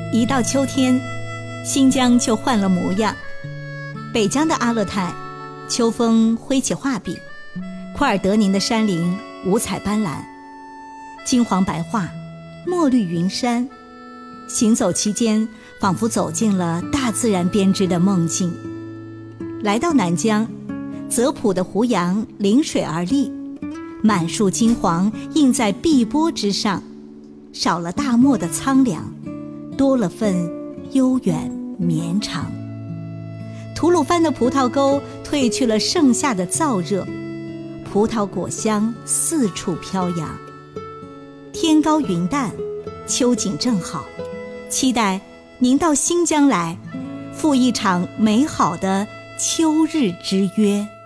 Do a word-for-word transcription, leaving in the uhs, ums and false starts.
一到秋天，新疆就换了模样。北疆的阿勒泰，秋风挥起画笔，库尔德宁的山林五彩斑斓，金黄白桦，墨绿云山。行走期间，仿佛走进了大自然编织的梦境。来到南疆，泽普的胡杨临水而立，满树金黄映在碧波之上，少了大漠的苍凉，多了份悠远绵长。吐鲁番的葡萄沟褪去了盛夏的燥热，葡萄果香四处飘扬。天高云淡，秋景正好，期待您到新疆来，赴一场美好的秋日之约。